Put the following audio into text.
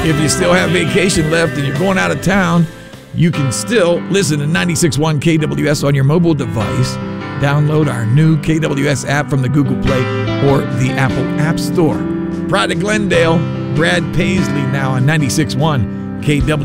If you still have vacation left and you're going out of town, you can still listen to 96.1 KWS on your mobile device. Download our new KWS app from the Google Play or the Apple App Store. Pride of Glendale, Brad Paisley now on 96.1 KWS.